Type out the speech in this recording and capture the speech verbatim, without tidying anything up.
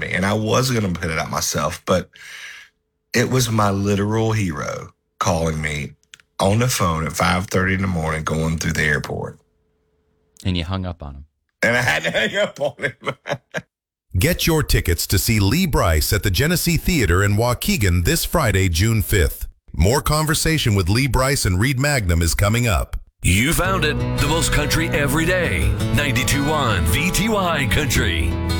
me. And I was going to put it out myself, but it was my literal hero calling me on the phone at five thirty in the morning going through the airport. And you hung up on him. And I had to hang up on him. Get your tickets to see Lee Brice at the Genesee Theater in Waukegan this Friday, June fifth. More conversation with Lee Brice and Reed Magnum is coming up. You found it, the most country every day. ninety-two point one V T Y Country.